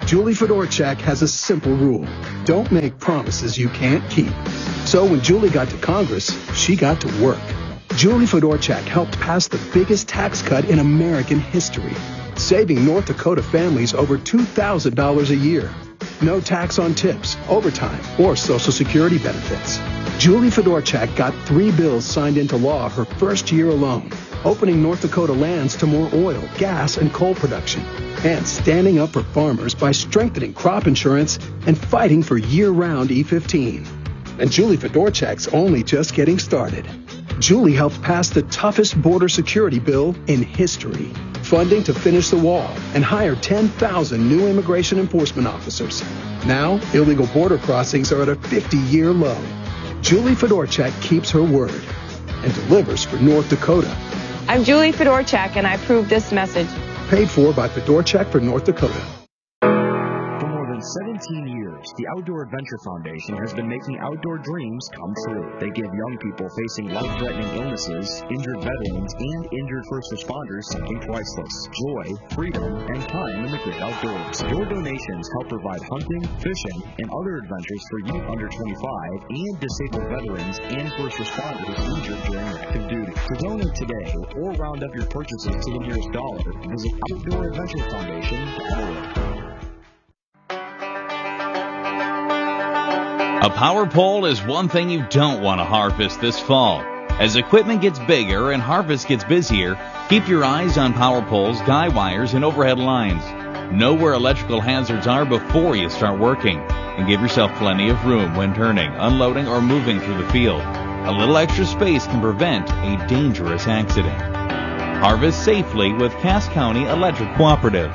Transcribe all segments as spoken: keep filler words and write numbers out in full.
Julie Fedorchak has a simple rule. Don't make promises you can't keep. So when Julie got to Congress, she got to work. Julie Fedorchak helped pass the biggest tax cut in American history, saving North Dakota families over two thousand dollars a year. No tax on tips, overtime, or Social Security benefits. Julie Fedorchak got three bills signed into law her first year alone, opening North Dakota lands to more oil, gas, and coal production, and standing up for farmers by strengthening crop insurance and fighting for year-round E fifteen. And Julie Fedorchak's only just getting started. Julie helped pass the toughest border security bill in history, funding to finish the wall and hire ten thousand new immigration enforcement officers. Now, illegal border crossings are at a fifty-year low. Julie Fedorchak keeps her word and delivers for North Dakota. I'm Julie Fedorchak, and I approve this message. Paid for by Fedorchak for North Dakota. For more than seventeen years, the Outdoor Adventure Foundation has been making outdoor dreams come true. They give young people facing life-threatening illnesses, injured veterans, and injured first responders something priceless: joy, freedom, and time in the great outdoors. Your donations help provide hunting, fishing, and other adventures for youth under twenty-five and disabled veterans and first responders injured during active duty. To donate today or round up your purchases to the nearest dollar, visit outdoor adventure foundation dot org. A power pole is one thing you don't want to harvest this fall. As equipment gets bigger and harvest gets busier, keep your eyes on power poles, guy wires, and overhead lines. Know where electrical hazards are before you start working, and give yourself plenty of room when turning, unloading, or moving through the field. A little extra space can prevent a dangerous accident. Harvest safely with Cass County Electric Cooperative.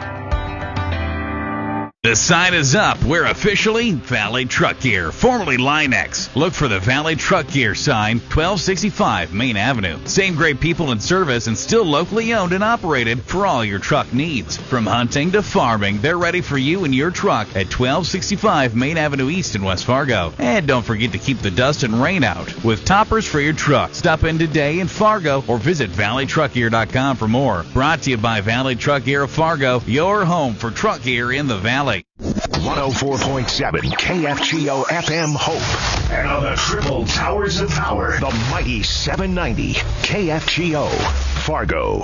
The sign is up. We're officially Valley Truck Gear, formerly Linex. Look for the Valley Truck Gear sign, twelve sixty-five Main Avenue. Same great people in service and still locally owned and operated for all your truck needs. From hunting to farming, they're ready for you and your truck at twelve sixty-five Main Avenue East in West Fargo. And don't forget to keep the dust and rain out with toppers for your truck. Stop in today in Fargo or visit valley truck gear dot com for more. Brought to you by Valley Truck Gear of Fargo, your home for truck gear in the Valley. one oh four point seven K F G O F M Hope. And on the triple towers of power, the mighty seven ninety K F G O Fargo.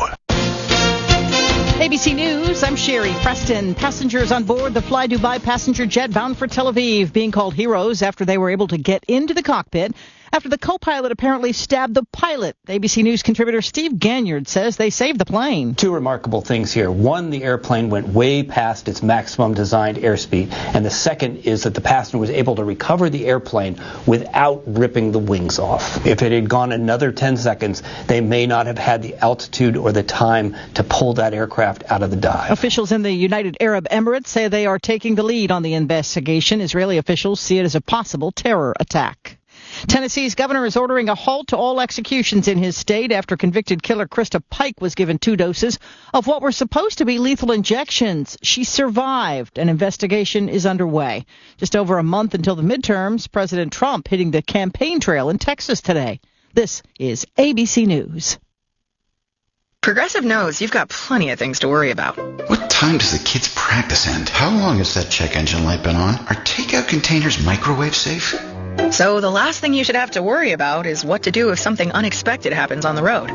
A B C News, I'm Sherry Preston. Passengers on board the Fly Dubai passenger jet bound for Tel Aviv being called heroes after they were able to get into the cockpit after the co-pilot apparently stabbed the pilot. A B C News contributor Steve Ganyard says they saved the plane. Two remarkable things here. One, the airplane went way past its maximum designed airspeed. And the second is that the passenger was able to recover the airplane without ripping the wings off. If it had gone another ten seconds, they may not have had the altitude or the time to pull that aircraft out of the dive. Officials in the United Arab Emirates say they are taking the lead on the investigation. Israeli officials see it as a possible terror attack. Tennessee's governor is ordering a halt to all executions in his state after convicted killer Krista Pike was given two doses of what were supposed to be lethal injections. She survived. An investigation is underway. Just over a month until the midterms, President Trump hitting the campaign trail in Texas today. This is A B C News. Progressive knows you've got plenty of things to worry about. What time does the kids' practice end? How long has that check engine light been on? Are takeout containers microwave safe? So the last thing you should have to worry about is what to do if something unexpected happens on the road.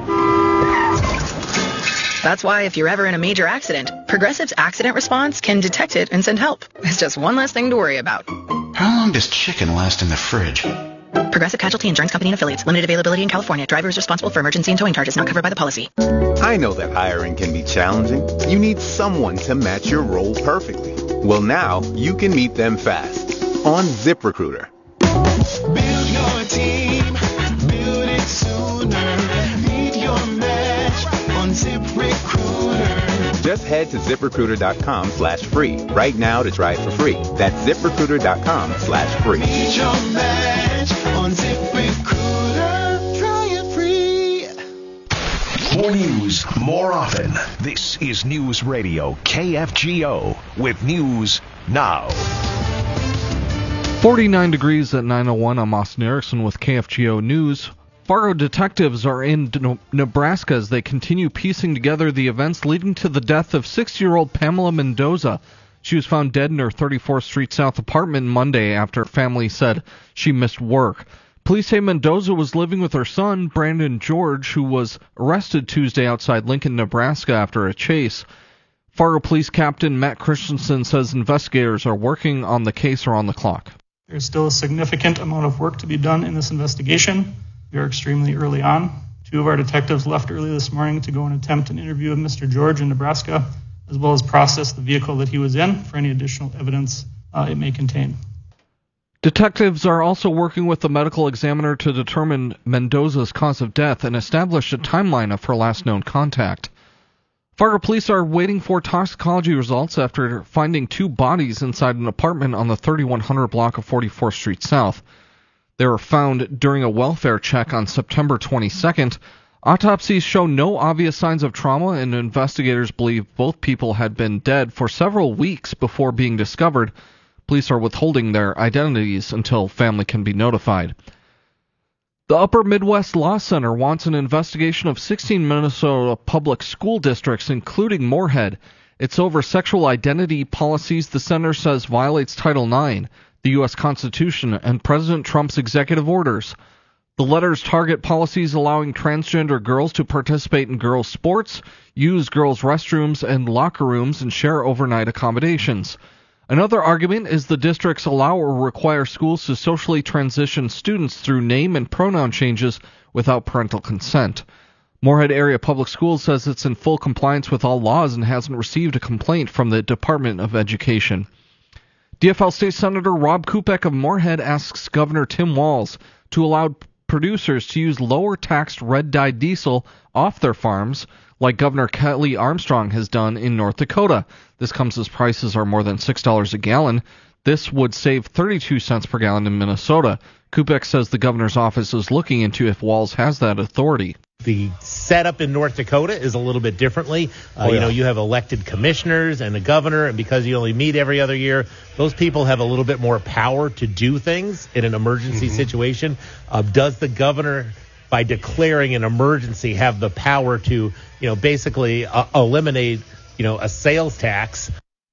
That's why if you're ever in a major accident, Progressive's accident response can detect it and send help. It's just one less thing to worry about. How long does chicken last in the fridge? Progressive Casualty Insurance Company and Affiliates. Limited availability in California. Driver is responsible for emergency and towing charges not covered by the policy. I know that hiring can be challenging. You need someone to match your role perfectly. Well, now you can meet them fast on ZipRecruiter. Build your team, build it sooner. Meet your match on ZipRecruiter. Just head to ZipRecruiter.com slash free right now to try it for free. That's ZipRecruiter.com slash free. Meet your match on ZipRecruiter. Try it free. More news, more often. This is News Radio K F G O with News Now. forty-nine degrees at nine oh one. I'm Austin Erickson with K F G O News. Fargo detectives are in Nebraska as they continue piecing together the events leading to the death of six-year-old Pamela Mendoza. She was found dead in her thirty-fourth Street South apartment Monday after family said she missed work. Police say Mendoza was living with her son, Brandon George, who was arrested Tuesday outside Lincoln, Nebraska after a chase. Fargo Police Captain Matt Christensen says investigators are working on the case around the clock. There's still a significant amount of work to be done in this investigation. We are extremely early on. Two of our detectives left early this morning to go and attempt an interview of Mister George in Nebraska, as well as process the vehicle that he was in for any additional evidence uh, it may contain. Detectives are also working with the medical examiner to determine Mendoza's cause of death and establish a timeline of her last known contact. Fargo police are waiting for toxicology results after finding two bodies inside an apartment on the thirty-one hundred block of forty-fourth Street South. They were found during a welfare check on September twenty-second. Autopsies show no obvious signs of trauma, and investigators believe both people had been dead for several weeks before being discovered. Police are withholding their identities until family can be notified. The Upper Midwest Law Center wants an investigation of sixteen Minnesota public school districts, including Moorhead. It's over sexual identity policies the center says violates Title nine, the U S Constitution, and President Trump's executive orders. The letters target policies allowing transgender girls to participate in girls' sports, use girls' restrooms and locker rooms, and share overnight accommodations. Another argument is the districts allow or require schools to socially transition students through name and pronoun changes without parental consent. Moorhead Area Public Schools says it's in full compliance with all laws and hasn't received a complaint from the Department of Education. D F L State Senator Rob Kupek of Moorhead asks Governor Tim Walz to allow producers to use lower-taxed red-dyed diesel off their farms, like Governor Kelly Armstrong has done in North Dakota. This comes as prices are more than six dollars a gallon. This would save thirty-two cents per gallon in Minnesota. Kupek says the governor's office is looking into if Walz has that authority. The setup in North Dakota is a little bit differently. Uh, oh, yeah. You know, you have elected commissioners and a governor, and because you only meet every other year, those people have a little bit more power to do things in an emergency mm-hmm. situation. Uh, does the governor, by declaring an emergency, have the power to, you know, basically uh, eliminate, you know, a sales tax?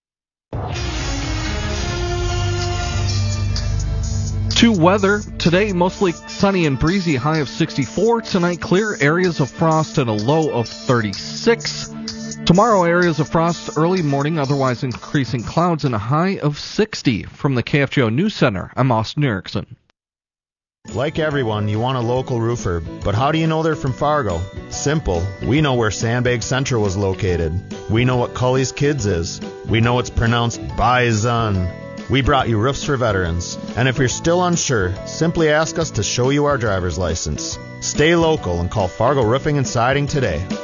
To weather, today mostly sunny and breezy, high of sixty-four. Tonight, clear areas of frost and a low of thirty-six. Tomorrow, areas of frost early morning, otherwise increasing clouds, and a high of sixty. From the K F G O News Center, I'm Austin Erickson. Like everyone, you want a local roofer, but how do you know they're from Fargo? Simple. We know where Sandbag Central was located. We know what Cully's Kids is. We know it's pronounced Bison. We brought you Roofs for Veterans, and if you're still unsure, simply ask us to show you our driver's license. Stay local and call Fargo Roofing and Siding today.